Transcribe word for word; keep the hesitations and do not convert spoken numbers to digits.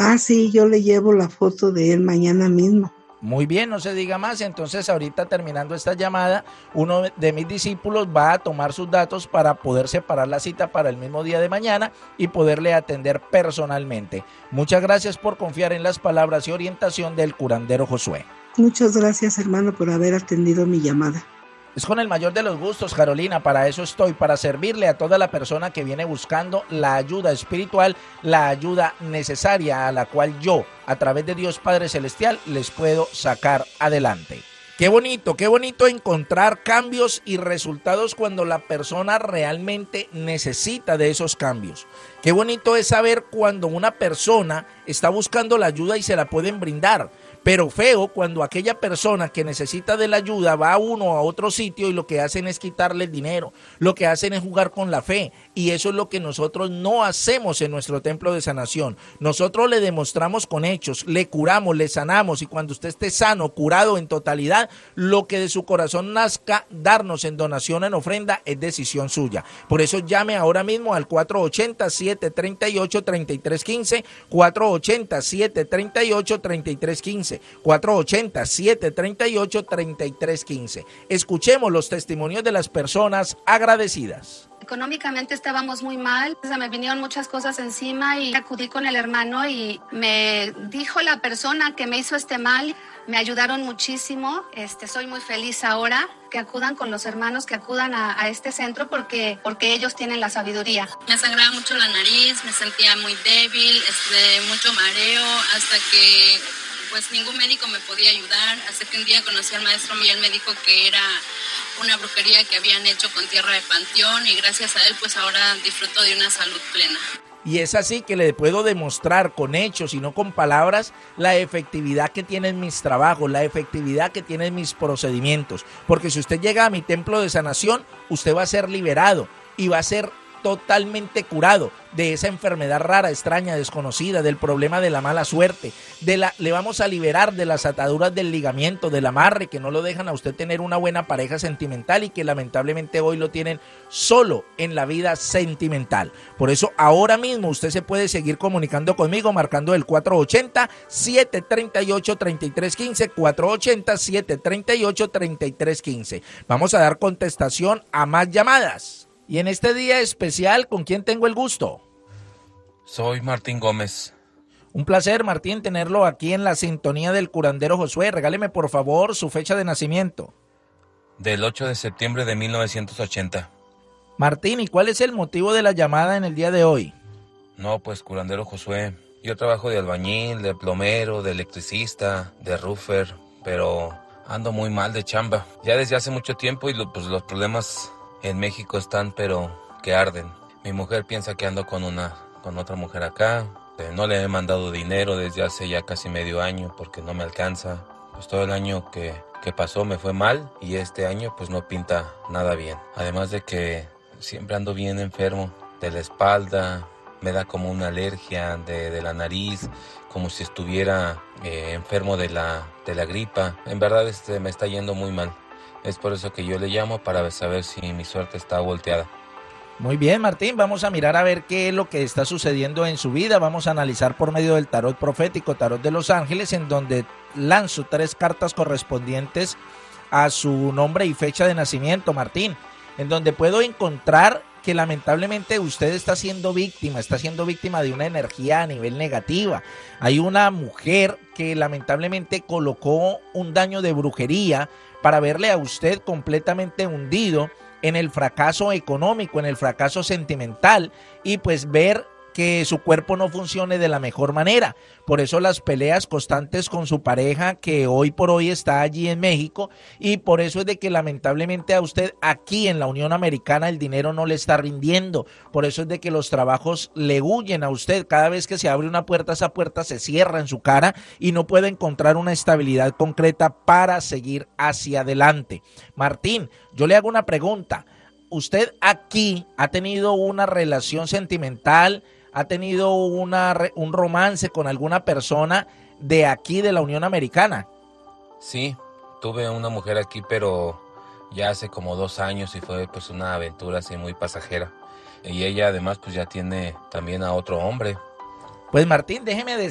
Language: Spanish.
Ah, sí, yo le llevo la foto de él mañana mismo. Muy bien, no se diga más. Entonces ahorita terminando esta llamada, uno de mis discípulos va a tomar sus datos para poder separar la cita para el mismo día de mañana y poderle atender personalmente. Muchas gracias por confiar en las palabras y orientación del curandero Josué. Muchas gracias, hermano, por haber atendido mi llamada. Es con el mayor de los gustos, Carolina, para eso estoy, para servirle a toda la persona que viene buscando la ayuda espiritual, la ayuda necesaria a la cual yo, a través de Dios Padre Celestial, les puedo sacar adelante. Qué bonito, qué bonito encontrar cambios y resultados cuando la persona realmente necesita de esos cambios. Qué bonito es saber cuando una persona está buscando la ayuda y se la pueden brindar. Pero feo cuando aquella persona que necesita de la ayuda va a uno a otro sitio y lo que hacen es quitarle el dinero, lo que hacen es jugar con la fe, y eso es lo que nosotros no hacemos en nuestro templo de sanación. Nosotros le demostramos con hechos, le curamos, le sanamos, y cuando usted esté sano, curado en totalidad, lo que de su corazón nazca, darnos en donación, en ofrenda, es decisión suya. Por eso llame ahora mismo al cuatro ochenta, siete treinta y ocho, treinta y tres quince, cuatro ochenta, siete treinta y ocho, treinta y tres quince. cuatro ochenta, siete treinta y ocho, treinta y tres quince. Escuchemos los testimonios de las personas agradecidas. Económicamente estábamos muy mal, o sea, me vinieron muchas cosas encima y acudí con el hermano y me dijo la persona que me hizo este mal, me ayudaron muchísimo, este, soy muy feliz ahora que acudan con los hermanos, que acudan a, a este centro porque, porque ellos tienen la sabiduría. Me sangraba mucho la nariz, me sentía muy débil, este, mucho mareo, hasta que pues ningún médico me podía ayudar, hasta que un día conocí al maestro y él me dijo que era una brujería que habían hecho con tierra de panteón y gracias a él pues ahora disfruto de una salud plena. Y es así que le puedo demostrar con hechos y no con palabras la efectividad que tienen mis trabajos, la efectividad que tienen mis procedimientos. Porque si usted llega a mi templo de sanación, usted va a ser liberado y va a ser totalmente curado de esa enfermedad rara, extraña, desconocida, del problema de la mala suerte, de la, le vamos a liberar de las ataduras del ligamiento, del amarre, que no lo dejan a usted tener una buena pareja sentimental y que lamentablemente hoy lo tienen solo en la vida sentimental. Por eso ahora mismo usted se puede seguir comunicando conmigo marcando el cuatro ochenta, siete treinta y ocho, treinta y tres quince, cuatro ochenta, siete treinta y ocho, treinta y tres quince. Vamos a dar contestación a más llamadas. Y en este día especial, ¿con quién tengo el gusto? Soy Martín Gómez. Un placer, Martín, tenerlo aquí en la sintonía del curandero Josué. Regáleme, por favor, su fecha de nacimiento. Del ocho de septiembre de mil novecientos ochenta. Martín, ¿y cuál es el motivo de la llamada en el día de hoy? No, pues, curandero Josué, yo trabajo de albañil, de plomero, de electricista, de roofer, pero ando muy mal de chamba. Ya desde hace mucho tiempo y lo, pues los problemas en México están, pero que arden. Mi mujer piensa que ando con una, con otra mujer acá. No le he mandado dinero desde hace ya casi medio año porque no me alcanza. Pues todo el año que, que pasó me fue mal y este año pues no pinta nada bien. Además de que siempre ando bien enfermo de la espalda, me da como una alergia de, de la nariz, como si estuviera eh, enfermo de la, de la gripa. En verdad este, me está yendo muy mal. Es por eso que yo le llamo para saber si mi suerte está volteada. Muy bien, Martín, vamos a mirar a ver qué es lo que está sucediendo en su vida. Vamos a analizar por medio del tarot profético, tarot de los ángeles, en donde lanzo tres cartas correspondientes a su nombre y fecha de nacimiento, Martín, en donde puedo encontrar que lamentablemente usted está siendo víctima, está siendo víctima de una energía a nivel negativa. Hay una mujer que lamentablemente colocó un daño de brujería para verle a usted completamente hundido en el fracaso económico, en el fracaso sentimental y pues ver que su cuerpo no funcione de la mejor manera. Por eso las peleas constantes con su pareja que hoy por hoy está allí en México y por eso es de que lamentablemente a usted aquí en la Unión Americana el dinero no le está rindiendo. Por eso es de que los trabajos le huyen a usted. Cada vez que se abre una puerta, esa puerta se cierra en su cara y no puede encontrar una estabilidad concreta para seguir hacia adelante. Martín, yo le hago una pregunta. ¿Usted aquí ha tenido una relación sentimental? ¿Ha tenido una, un romance con alguna persona de aquí de la Unión Americana? Sí, tuve una mujer aquí, pero ya hace como dos años y fue pues una aventura así muy pasajera. Y ella además pues ya tiene también a otro hombre. Pues Martín, déjeme decir